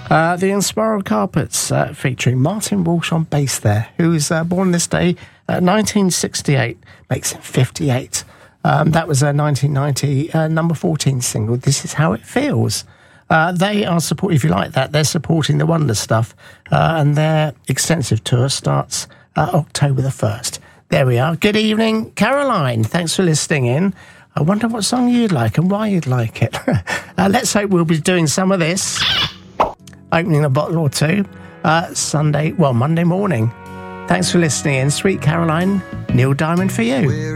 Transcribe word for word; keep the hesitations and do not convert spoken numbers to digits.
Uh, the Inspiral Carpets uh, featuring Martin Walsh on bass there, who was uh, born this day, uh, nineteen sixty-eight, makes him fifty-eight. Um, that was a nineteen ninety uh, number fourteen single, This Is How It Feels. Uh, they are support. If you like that, they're supporting the Wonder Stuff, uh, and their extensive tour starts uh, October the first. There we are. Good evening, Caroline. Thanks for listening in. I wonder what song you'd like and why you'd like it. uh, let's hope we'll be doing some of this. Opening a bottle or two. Uh, Sunday, well, Monday morning. Thanks for listening in. Sweet Caroline, Neil Diamond for you.